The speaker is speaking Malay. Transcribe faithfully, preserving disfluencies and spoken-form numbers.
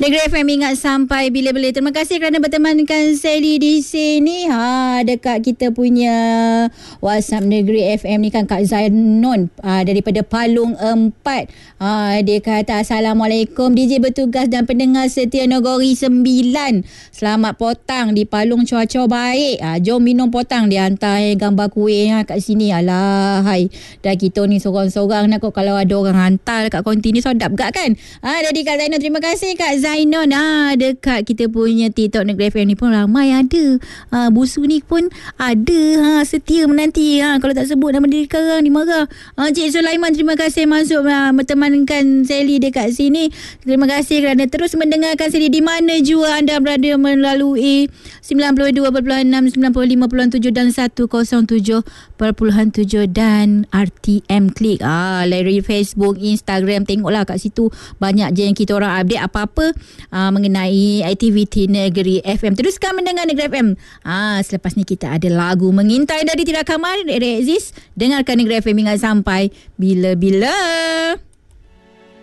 Negeri F M ingat sampai bila-bila. Terima kasih kerana bertemankan Sally di sini. Ha, dekat kita punya WhatsApp Negeri F M ni kan Kak Zainon ha, daripada Palung empat. Ha, dia kata Assalamualaikum D J bertugas dan pendengar setia Nogori sembilan. Selamat potang di Palung, cuaca baik. Ha, jom minum potang. Dia hantar eh, gambar kuih ha, kat sini. Alah, hai. Dah kita ni sorang-sorang nak kok kalau ada orang hantar kat konti ni sedap gak kan. Ha, jadi Kak Zainon, terima kasih Kak Zainon. Ha, dekat kita punya TikTok Negeri F M ni pun ramai ada. Ha, busu ni pun ada. Ha, setia menanti. Ha, kalau tak sebut nama diri sekarang dimarah. Ha, Cik Sulaiman, terima kasih masuk ha, bertemankan Sally dekat sini. Terima kasih kerana terus mendengarkan Sally di mana jua anda berada melalui sembilan puluh dua perpuluhan enam, sembilan puluh lima perpuluhan tujuh dan seratus tujuh perpuluhan tujuh dan R T M Klik. Ah, dari Facebook, Instagram, tengoklah kat situ banyak je yang kita orang update apa-apa ah, mengenai aktiviti Negeri F M. Teruskan mendengar Negeri F M. Ah, selepas ni kita ada lagu Mengintai dari Tira Kamal, Eric Aziz. Dengarkan Negeri F M hingga sampai bila-bila.